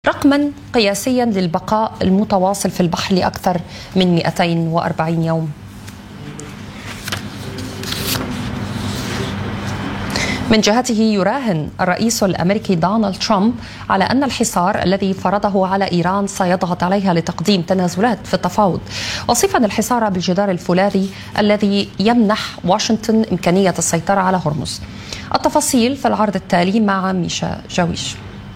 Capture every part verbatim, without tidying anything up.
رقما قياسيا للبقاء المتواصل في البحر لأكثر من مئتين وأربعين يوم. من جهته يراهن الرئيس الأمريكي دونالد ترامب على أن الحصار الذي فرضه على إيران سيضغط عليها لتقديم تنازلات في التفاوض، وصفا الحصار بالجدار الفولاذي الذي يمنح واشنطن إمكانية السيطرة على هرمز. التفاصيل في العرض التالي مع ميشا جاويش.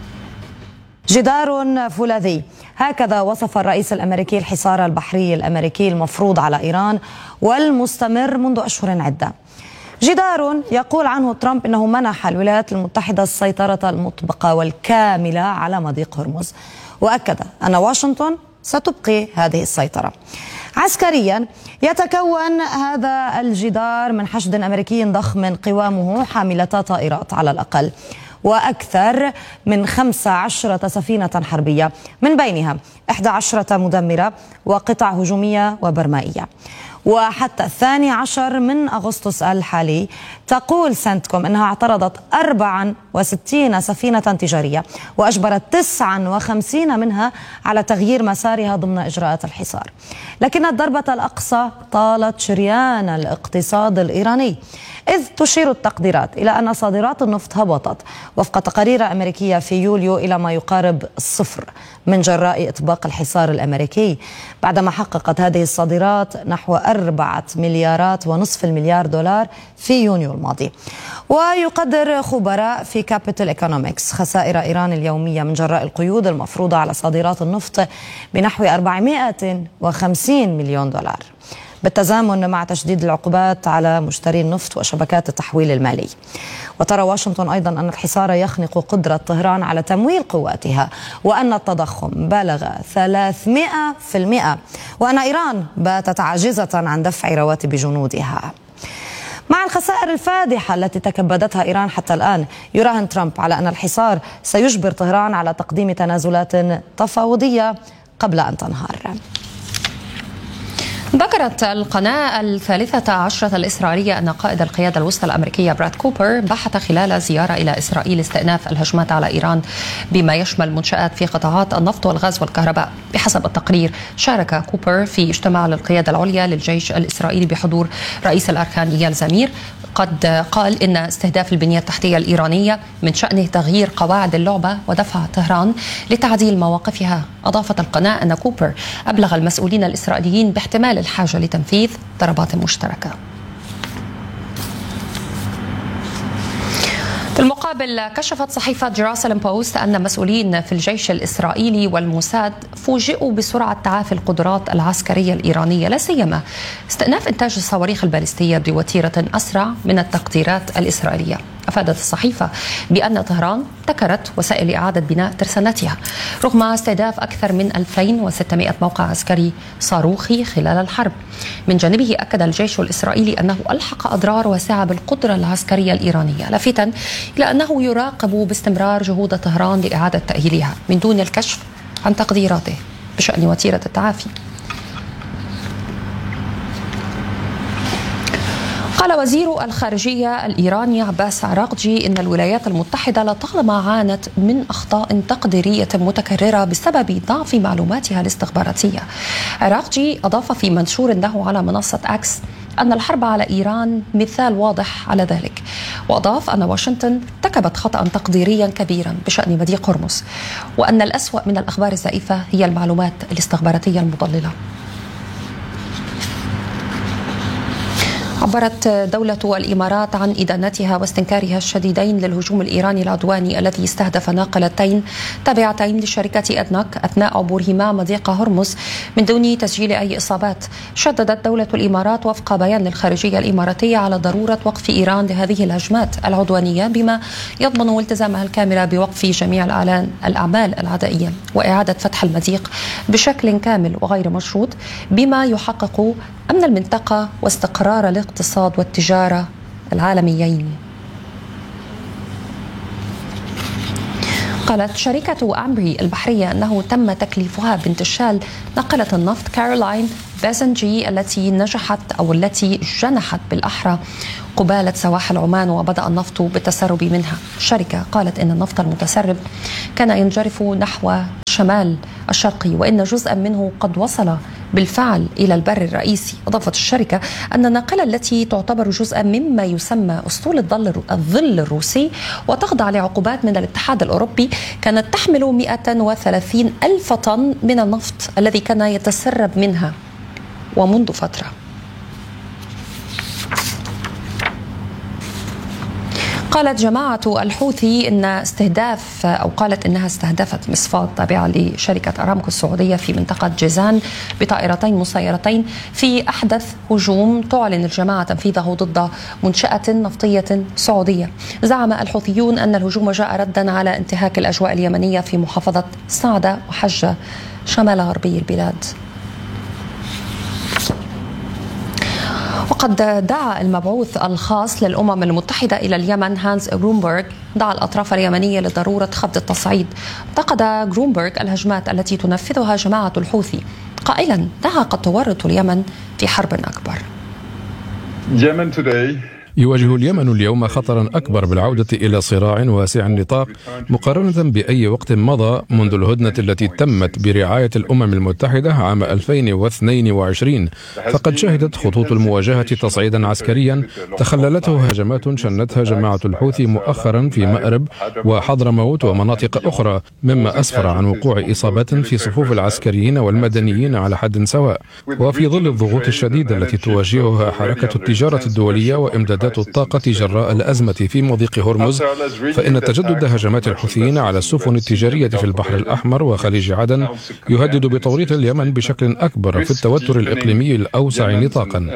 جدار فولاذي، هكذا وصف الرئيس الأمريكي الحصار البحري الأمريكي المفروض على إيران والمستمر منذ أشهر عدة. جدار يقول عنه ترامب إنه منح الولايات المتحدة السيطرة المطبقة والكاملة على مضيق هرمز، وأكد أن واشنطن ستبقي هذه السيطرة. عسكريا يتكون هذا الجدار من حشد أمريكي ضخم قوامه حاملتا طائرات على الأقل، وأكثر من خمس عشرة سفينة حربية، من بينها إحدى عشرة مدمرة وقطع هجومية وبرمائية. وحتى الثاني عشر من أغسطس الحالي تقول سنتكوم أنها اعترضت أربعة وستين سفينة تجارية وأجبرت تسعة وخمسين منها على تغيير مسارها ضمن إجراءات الحصار. لكن الضربة الأقصى طالت شريان الاقتصاد الإيراني، إذ تشير التقديرات إلى أن صادرات النفط هبطت وفق تقارير أمريكية في يوليو إلى ما يقارب الصفر من جراء إطباق الحصار الأمريكي، بعدما حققت هذه الصادرات نحو أربعة مليارات ونصف المليار دولار في يونيو الماضي. ويقدر خبراء في كابيتال ايكونومكس خسائر إيران اليومية من جراء القيود المفروضة على صادرات النفط بنحو أربعمائة وخمسين مليون دولار، بالتزامن مع تشديد العقوبات على مشتري النفط وشبكات التحويل المالي. وترى واشنطن أيضا أن الحصار يخنق قدرة طهران على تمويل قواتها، وأن التضخم بلغ ثلاثمائة بالمئة، وأن إيران باتت عاجزة عن دفع رواتب جنودها. مع الخسائر الفادحة التي تكبدتها إيران حتى الآن، يراهن ترامب على أن الحصار سيجبر طهران على تقديم تنازلات تفاوضية قبل أن تنهار. ذكرت القناة الثالثة عشرة الإسرائيلية أن قائد القيادة الوسطى الأمريكية براد كوبر بحث خلال زيارة إلى إسرائيل استئناف الهجمات على إيران بما يشمل منشآت في قطاعات النفط والغاز والكهرباء. بحسب التقرير، شارك كوبر في اجتماع للقيادة العليا للجيش الإسرائيلي بحضور رئيس الأركان إيال زمير. قد قال إن استهداف البنية التحتية الإيرانية من شأنه تغيير قواعد اللعبة ودفع طهران لتعديل مواقفها. أضافت القناة أن كوبر أبلغ المسؤولين الإسرائيليين باحتمال الحاجة لتنفيذ ضربات مشتركة. في المقابل، كشفت صحيفة جيروسالم بوست أن مسؤولين في الجيش الإسرائيلي والموساد فوجئوا بسرعة تعافي القدرات العسكرية الإيرانية، لا سيما استئناف إنتاج الصواريخ البالستية بوتيرة أسرع من التقديرات الإسرائيلية. أفادت الصحيفة بأن طهران ابتكرت وسائل إعادة بناء ترسانتها رغم استهداف أكثر من ألفين وستمائة موقع عسكري صاروخي خلال الحرب. من جانبه أكد الجيش الإسرائيلي أنه ألحق أضرار واسعة بالقدرة العسكرية الإيرانية، لافتا إلى أنه يراقب باستمرار جهود طهران لإعادة تأهيلها من دون الكشف عن تقديراته بشأن وتيرة التعافي. قال وزير الخارجية الإيراني عباس عراقجي إن الولايات المتحدة لطالما عانت من أخطاء تقديرية متكررة بسبب ضعف معلوماتها الاستخباراتية. عراقجي أضاف في منشور له على منصة أكس أن الحرب على إيران مثال واضح على ذلك، وأضاف أن واشنطن ارتكبت خطأ تقديريا كبيرا بشأن مضيق هرمز، وأن الأسوأ من الأخبار الزائفة هي المعلومات الاستخباراتية المضللة. عبرت دولة الإمارات عن إدانتها واستنكارها الشديدين للهجوم الإيراني العدواني الذي استهدف ناقلتين تابعتين لشركة أدناك أثناء عبورهما مضيق هرمز من دون تسجيل أي إصابات. شددت دولة الإمارات وفق بيان للخارجية الإماراتية على ضرورة وقف إيران لهذه الهجمات العدوانية بما يضمن التزامها الكامل بوقف جميع الأعمال العدائية وإعادة فتح المضيق بشكل كامل وغير مشروط بما يحقق أمن المنطقة واستقرار الاقتصاد والتجارة العالميين. قالت شركة أمبري البحرية أنه تم تكليفها بانتشال ناقلة النفط كارولاين بازنجي التي نجحت أو التي جنحت بالأحرى قبالة سواحل عمان وبدأ النفط بالتسرب منها. الشركة قالت إن النفط المتسرب كان ينجرف نحو شمال الشرقي وإن جزءا منه قد وصل بالفعل إلى البر الرئيسي. أضافت الشركة أن الناقلة التي تعتبر جزءا مما يسمى أسطول الظل الروسي وتخضع لعقوبات من الاتحاد الأوروبي كانت تحمل مئة وثلاثين ألف طن من النفط الذي كان يتسرب منها ومنذ فترة. قالت جماعة الحوثي إن استهداف أو قالت إنها استهدفت مصفاة تابعة لشركة أرامكو السعودية في منطقة جيزان بطائرتين مسيرتين في أحدث هجوم تعلن الجماعة تنفيذه ضد منشأة نفطية سعودية. زعم الحوثيون أن الهجوم جاء ردا على انتهاك الأجواء اليمنية في محافظة صعدة وحجة شمال غربي البلاد. وقد دعا المبعوث الخاص للأمم المتحدة إلى اليمن هانز غرومبرغ دعا الأطراف اليمنية لضرورة خفض التصعيد. انتقد غرومبرغ الهجمات التي تنفذها جماعة الحوثي قائلا إنها قد تورط اليمن في حرب أكبر. يواجه اليمن اليوم خطرا أكبر بالعودة إلى صراع واسع النطاق مقارنة بأي وقت مضى منذ الهدنة التي تمت برعاية الأمم المتحدة عام ألفين واثنين وعشرين، فقد شهدت خطوط المواجهة تصعيدا عسكريا تخللته هجمات شنتها جماعة الحوثي مؤخرا في مأرب وحضرموت ومناطق أخرى، مما أسفر عن وقوع إصابات في صفوف العسكريين والمدنيين على حد سواء. وفي ظل الضغوط الشديدة التي تواجهها حركة التجارة الدولية وإمدادات الطاقة جراء الأزمة في مضيق هرمز، فإن تجدد هجمات الحوثيين على السفن التجارية في البحر الأحمر وخليج عدن يهدد بتوريط اليمن بشكل أكبر في التوتر الإقليمي الأوسع نطاقا.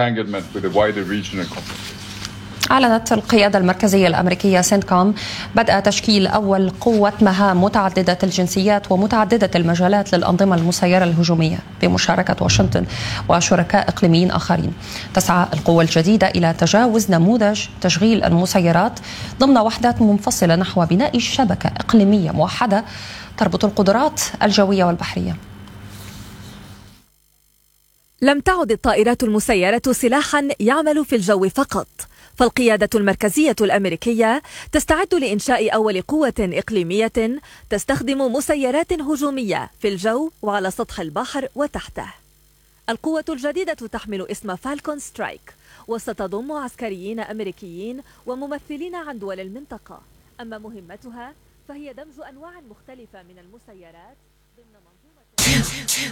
أعلنت القيادة المركزية الأمريكية سنتكوم بدء تشكيل أول قوة مهام متعددة الجنسيات ومتعددة المجالات للأنظمة المسيرة الهجومية بمشاركة واشنطن وشركاء إقليميين آخرين. تسعى القوة الجديدة إلى تجاوز نموذج تشغيل المسيرات ضمن وحدات منفصلة نحو بناء شبكة إقليمية موحدة تربط القدرات الجوية والبحرية. لم تعد الطائرات المسيرة سلاحا يعمل في الجو فقط، فالقيادة المركزية الأمريكية تستعد لإنشاء أول قوة إقليمية تستخدم مسيرات هجومية في الجو وعلى سطح البحر وتحته. القوة الجديدة تحمل اسم فالكون سترايك وستضم عسكريين أمريكيين وممثلين عن دول المنطقة. أما مهمتها فهي دمج أنواع مختلفة من المسيرات ضمن منظومة.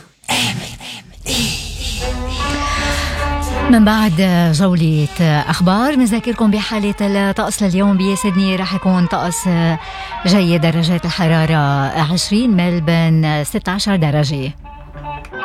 من بعد جولة أخبار نذكركم بحالة الطقس لليوم. بسيدني راح يكون طقس جيد، درجات الحرارة عشرين، ملبن ستة عشر درجة.